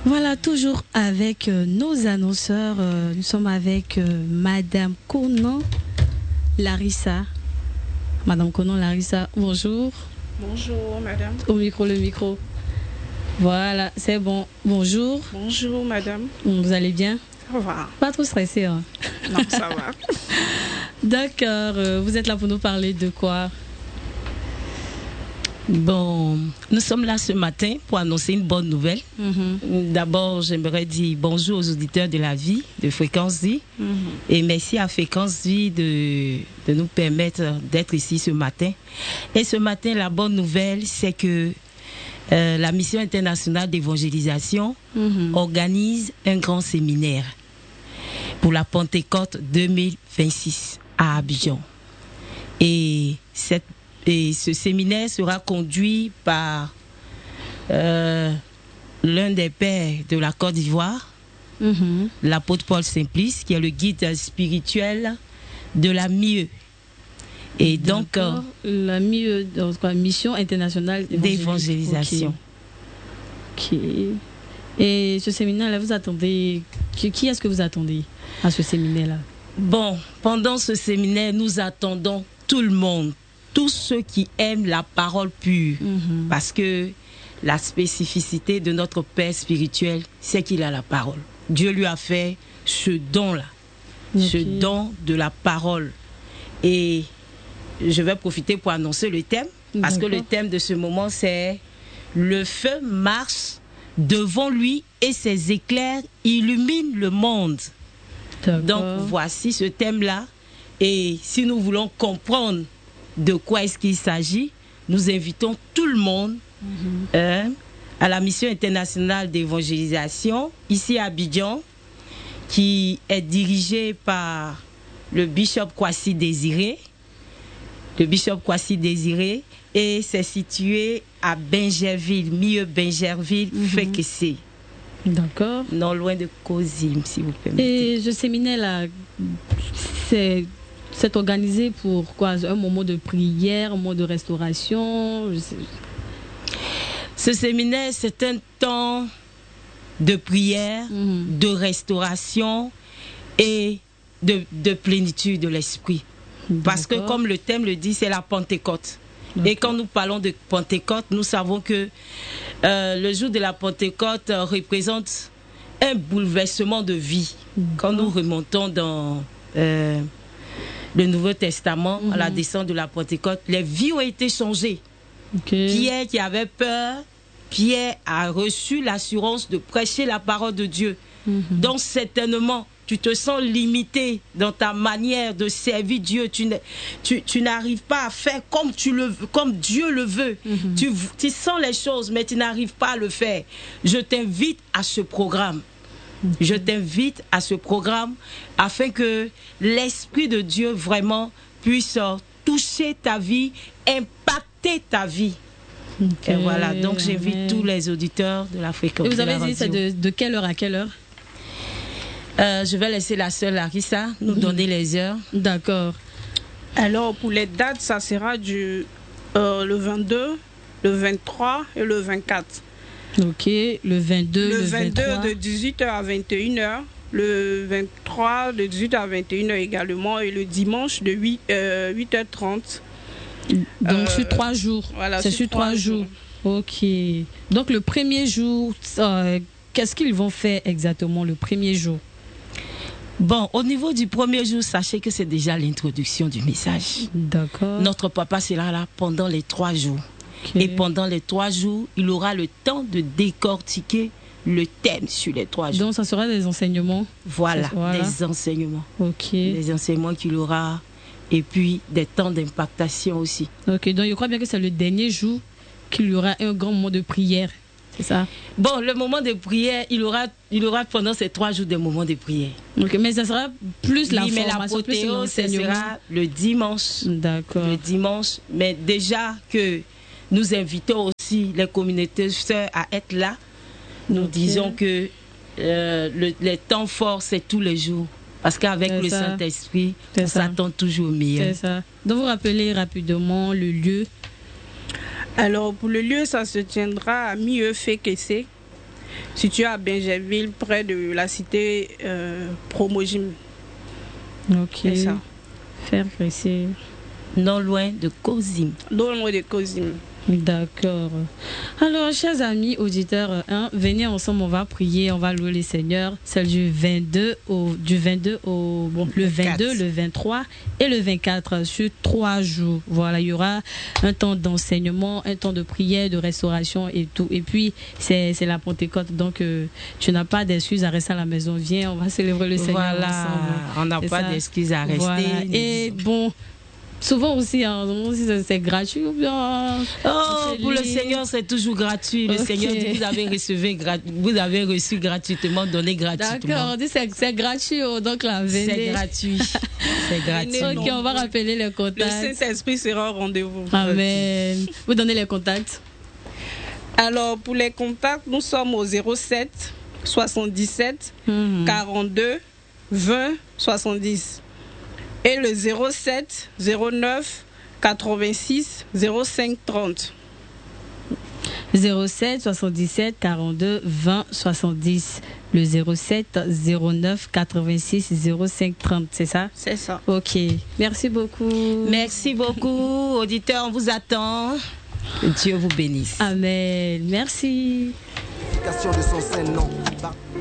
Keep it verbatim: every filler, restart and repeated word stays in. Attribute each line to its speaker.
Speaker 1: Voilà, toujours avec euh, nos annonceurs. Euh, nous sommes avec euh, Madame Conan Larissa. Madame Conan Larissa, bonjour.
Speaker 2: Bonjour, madame.
Speaker 1: Au micro, le micro. Voilà, c'est bon. Bonjour.
Speaker 2: Bonjour, madame.
Speaker 1: Vous allez bien?
Speaker 2: Ça va.
Speaker 1: Pas trop stressé, hein?
Speaker 2: Non, ça va.
Speaker 1: D'accord. Euh, vous êtes là pour nous parler de quoi?
Speaker 3: Bon, nous sommes là ce matin pour annoncer une bonne nouvelle. Mm-hmm. D'abord, j'aimerais dire bonjour aux auditeurs de la vie, de Fréquence Vie. Mm-hmm. Et merci à Fréquence Vie de, de nous permettre d'être ici ce matin. Et ce matin, la bonne nouvelle, c'est que euh, la Mission internationale d'évangélisation mm-hmm. organise un grand séminaire pour la Pentecôte deux mille vingt-six à Abidjan. Et cette Et ce séminaire sera conduit par euh, l'un des pères de la Côte d'Ivoire, mm-hmm. l'apôtre Paul Simplice, qui est le guide spirituel de la M I E. Et donc, euh,
Speaker 1: la M I E, donc, quoi, Mission internationale
Speaker 3: d'évangélisation.
Speaker 1: Okay. Okay. Et ce séminaire-là, vous attendez, qui, qui est-ce que vous attendez à ce séminaire-là?
Speaker 3: Bon, pendant ce séminaire, nous attendons tout le monde. Tous ceux qui aiment la parole pure, mm-hmm. parce que la spécificité de notre Père spirituel, c'est qu'il a la parole. Dieu lui a fait ce don-là, okay. ce don de la parole. Et je vais profiter pour annoncer le thème, parce D'accord. que le thème de ce moment, c'est « Le feu marche devant lui et ses éclairs illuminent le monde ». Donc voici ce thème-là. Et si nous voulons comprendre de quoi est-ce qu'il s'agit, nous invitons tout le monde mm-hmm. euh, à la Mission internationale d'évangélisation ici à Abidjan, qui est dirigée par le bishop Kwasi Désiré, le bishop Kwasi Désiré, et c'est situé à Bingerville, milieu Bingerville, mm-hmm. Fékessé.
Speaker 1: D'accord.
Speaker 3: Non loin de Kozim, si vous permettez.
Speaker 1: Et ce séminaire-là, c'est C'est organisé pour quoi? Un moment de prière, un moment de restauration?
Speaker 3: Ce séminaire, c'est un temps de prière, mmh. de restauration et de, de plénitude de l'esprit. D'accord. Parce que comme le thème le dit, c'est la Pentecôte. D'accord. Et quand nous parlons de Pentecôte, nous savons que euh, le jour de la Pentecôte euh, représente un bouleversement de vie. D'accord. Quand nous remontons dans... Euh, le Nouveau Testament, mm-hmm. à la descente de la Pentecôte, les vies ont été changées. Okay. Pierre qui avait peur, Pierre a reçu l'assurance de prêcher la parole de Dieu. Mm-hmm. Donc certainement, tu te sens limité dans ta manière de servir Dieu. Tu, tu, tu n'arrives pas à faire comme, tu le, comme Dieu le veut. Mm-hmm. Tu, tu sens les choses, mais tu n'arrives pas à le faire. Je t'invite à ce programme. Je t'invite à ce programme afin que l'Esprit de Dieu vraiment puisse toucher ta vie, impacter ta vie. Okay. Et voilà, donc j'invite ouais. tous les auditeurs de la Fréquence.
Speaker 1: Et vous avez dit c'est de, de quelle heure à quelle heure?
Speaker 3: euh, Je vais laisser la sœur Larissa nous mmh. donner les heures.
Speaker 1: D'accord.
Speaker 2: Alors pour les dates, ça sera du euh, le vingt-deux, le vingt-trois et le vingt-quatre.
Speaker 1: Ok, le vingt-deux,
Speaker 2: le,
Speaker 1: le
Speaker 2: vingt-deux
Speaker 1: vingt-trois.
Speaker 2: De dix-huit heures à vingt et une heures, le vingt-trois de dix-huit heures à vingt et une heures également, et le dimanche de huit heures trente.
Speaker 1: Donc euh, sur trois jours.
Speaker 2: Voilà,
Speaker 1: c'est sur trois jours. jours. Ok. Donc le premier jour, euh, qu'est-ce qu'ils vont faire exactement le premier jour?
Speaker 3: Bon, au niveau du premier jour, sachez que c'est déjà l'introduction du message.
Speaker 1: D'accord.
Speaker 3: Notre papa sera là pendant les trois jours. Okay. Et pendant les trois jours, il aura le temps de décortiquer le thème sur les trois jours.
Speaker 1: Donc, ça sera des enseignements?
Speaker 3: Voilà, voilà. des enseignements.
Speaker 1: Ok.
Speaker 3: Des enseignements qu'il aura et puis des temps d'impactation aussi.
Speaker 1: Ok, donc je crois bien que c'est le dernier jour qu'il y aura un grand moment de prière, c'est ça?
Speaker 3: Bon, le moment de prière, il aura, il aura pendant ces trois jours des moments de prière.
Speaker 1: Ok, mais ça sera plus la
Speaker 3: oui,
Speaker 1: formation,
Speaker 3: mais la plus ce sera le dimanche.
Speaker 1: D'accord.
Speaker 3: Le dimanche, mais déjà que nous invitons aussi les communautés sœurs à être là. Nous okay. disons que euh, le, les temps forts, c'est tous les jours. Parce qu'avec c'est le ça. Saint-Esprit, c'est on ça. S'attend toujours au meilleur.
Speaker 1: C'est ça. Donc vous rappelez rapidement le lieu.
Speaker 2: Alors pour le lieu, ça se tiendra à M I E Fékessé. situé à Bingerville, près de la cité euh, Promogym.
Speaker 1: Ok.
Speaker 2: C'est ça.
Speaker 1: Faire Crécy.
Speaker 3: Non loin de Kozim.
Speaker 2: Non loin de Kozim.
Speaker 1: D'accord. Alors, chers amis auditeurs, hein, venez ensemble, on va prier, on va louer le Seigneur. C'est du vingt-deux au du vingt-deux au bon, le vingt-deux, le vingt-trois et le vingt-quatre sur trois jours. Voilà, il y aura un temps d'enseignement, un temps de prière, de restauration et tout. Et puis c'est c'est la Pentecôte, donc euh, tu n'as pas d'excuses à rester à la maison. Viens, on va célébrer le Seigneur
Speaker 3: Voilà,
Speaker 1: ensemble.
Speaker 3: on n'a
Speaker 1: C'est
Speaker 3: pas
Speaker 1: ça.
Speaker 3: d'excuses à rester.
Speaker 1: Voilà. Et bon. Souvent aussi, hein, aussi c'est gratuit ou bien.
Speaker 3: Oh, pour le Seigneur, c'est toujours gratuit. Le
Speaker 1: Okay.
Speaker 3: Seigneur dit vous avez reçu, gra- vous avez reçu gratuitement, donné gratuitement.
Speaker 1: D'accord, on dit c'est, c'est gratuit, oh, donc là, venez.
Speaker 3: C'est gratuit. C'est gratuit.
Speaker 1: Ok, on va rappeler les
Speaker 2: Le
Speaker 1: contacts.
Speaker 2: Saint-Esprit sera au rendez-vous.
Speaker 1: Amen. Vous donnez les contacts.
Speaker 2: Alors, pour les contacts, nous sommes au zéro sept soixante-dix-sept
Speaker 1: Mhm.
Speaker 2: quarante-deux vingt soixante-dix. Et le zéro sept zéro neuf quatre-vingt-six zéro cinq trente.
Speaker 1: zéro sept soixante-dix-sept quarante-deux vingt soixante-dix. Le zéro sept zéro neuf quatre-vingt-six zéro cinq trente, c'est ça?
Speaker 2: C'est ça.
Speaker 1: Ok. Merci beaucoup.
Speaker 3: Merci beaucoup, auditeurs, on vous attend. Que Dieu vous bénisse.
Speaker 1: Amen. Merci.
Speaker 4: De son Saint-Nom.